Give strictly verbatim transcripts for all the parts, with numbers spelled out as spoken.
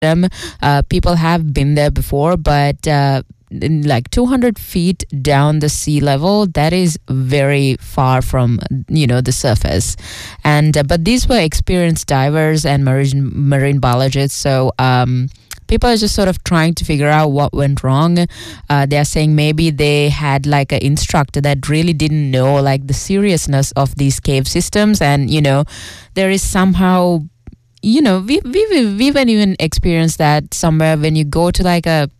system. Uh, people have been there before, but uh, like two hundred feet down the sea level, that is very far from, you know, the surface. And uh, but these were experienced divers and marine marine biologists, so um people are just sort of trying to figure out what went wrong. Uh, they're saying maybe they had like an instructor that really didn't know like the seriousness of these cave systems, and you know, there is somehow, you know, we we we've even experienced that somewhere when you go to like a,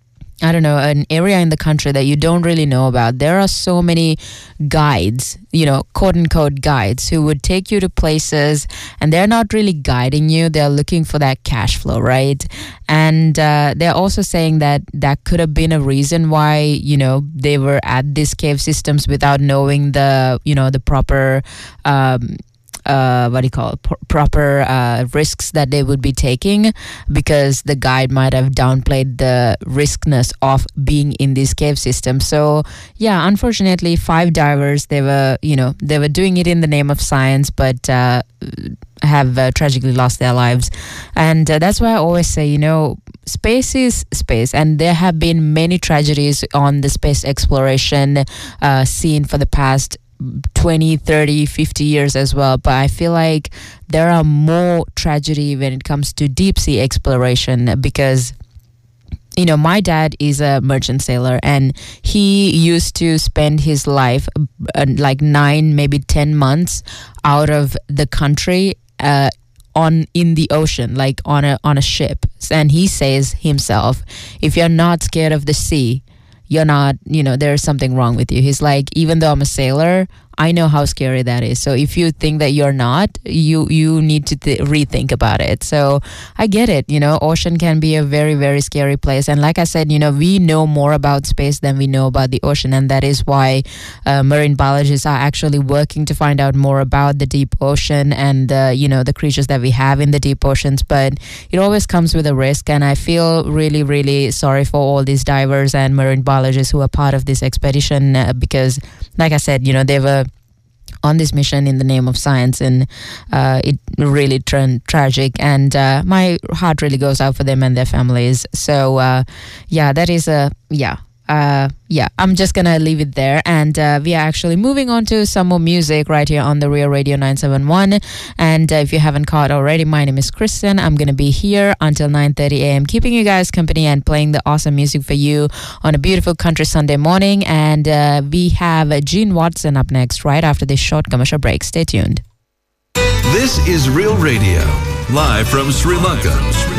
I don't know, an area in the country that you don't really know about. There are so many guides, you know, quote unquote guides, who would take you to places and they're not really guiding you. They're looking for that cash flow, right? And uh, they're also saying that that could have been a reason why, you know, they were at these cave systems without knowing the, you know, the proper um Uh, what do you call it, P- proper uh, risks that they would be taking, because the guide might have downplayed the riskness of being in these cave systems. So yeah, unfortunately, five divers, they were, you know, they were doing it in the name of science, but uh, have uh, tragically lost their lives. And uh, that's why I always say, you know, space is space, and there have been many tragedies on the space exploration uh, scene for the past twenty, thirty, fifty years as well. But I feel like there are more tragedy when it comes to deep sea exploration, because you know, my dad is a merchant sailor, and he used to spend his life uh, like nine, maybe ten months out of the country uh, on in the ocean, like on a on a ship. And he says himself, if you're not scared of the sea, you're not, you know, there's something wrong with you. He's like, even though I'm a sailor, I know how scary that is. So if you think that you're not, you you need to th- rethink about it. So I get it. You know, ocean can be a very, very scary place. And like I said, you know, we know more about space than we know about the ocean. And that is why uh, marine biologists are actually working to find out more about the deep ocean and, uh, you know, the creatures that we have in the deep oceans. But it always comes with a risk. And I feel really, really sorry for all these divers and marine biologists who are part of this expedition, uh, because, like I said, you know, they were on this mission in the name of science, and uh, it really turned tragic, and uh, my heart really goes out for them and their families. So uh, yeah, that is a yeah uh, yeah I'm just gonna leave it there, and uh, we are actually moving on to some more music right here on the Real Radio nine seven one. And uh, if you haven't caught already, my name is Kristen. I'm gonna be here until nine thirty a.m. keeping you guys company and playing the awesome music for you on a beautiful country Sunday morning. And uh, we have Gene Watson up next right after this short commercial break. Stay tuned. This is Real Radio, live from Sri Lanka.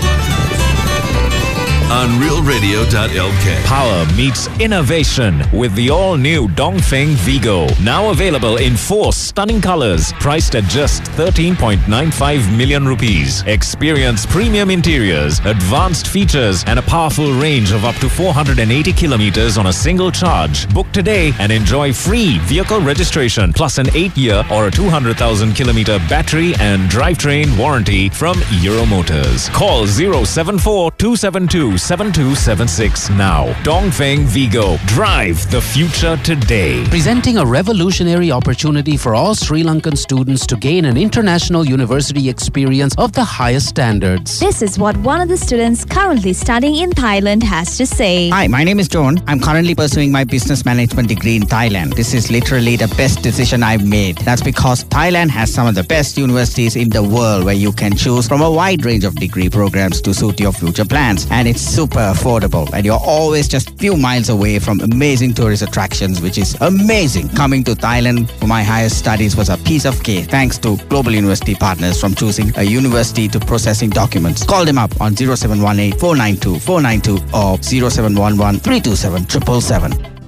On real radio dot l k. Power meets innovation with the all-new Dongfeng Vigo. Now available in four stunning colors, priced at just thirteen point nine five million rupees. Experience premium interiors, advanced features, and a powerful range of up to four hundred eighty kilometers on a single charge. Book today and enjoy free vehicle registration, plus an eight-year or a two hundred thousand kilometer battery and drivetrain warranty from Euro Motors. Call zero seven four two seven two seven two seven six now. Dongfeng Vigo. Drive the future today. Presenting a revolutionary opportunity for all Sri Lankan students to gain an international university experience of the highest standards. This is what one of the students currently studying in Thailand has to say. Hi, my name is John. I'm currently pursuing my business management degree in Thailand. This is literally the best decision I've made. That's because Thailand has some of the best universities in the world where you can choose from a wide range of degree programs to suit your future plans. And it's super affordable, and you're always just a few miles away from amazing tourist attractions, which is amazing. Coming to Thailand for my higher studies was a piece of cake, thanks to Global University Partners, from choosing a university to processing documents. Call them up on zero seven one eight four nine two four nine two or zero seven one one three two seven seven seven seven.